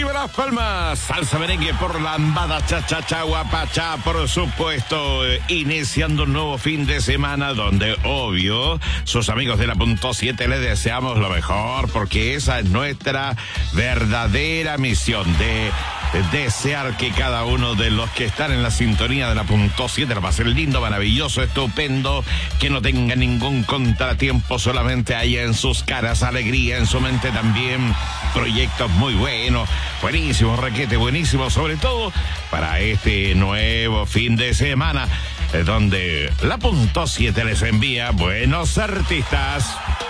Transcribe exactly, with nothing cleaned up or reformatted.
arriba Las Palmas. Salsa merengue por lambada, cha cha cha guapacha, por supuesto, eh, iniciando un nuevo fin de semana donde, obvio, sus amigos de la punto siete les deseamos lo mejor, porque esa es nuestra verdadera misión de desear que cada uno de los que están en la sintonía de la punto siete lo pasen lindo, maravilloso, estupendo, que no tenga ningún contratiempo, solamente haya en sus caras alegría, en su mente también proyectos muy buenos, buenísimos, requete, buenísimos, sobre todo para este nuevo fin de semana, donde la punto siete les envía buenos artistas.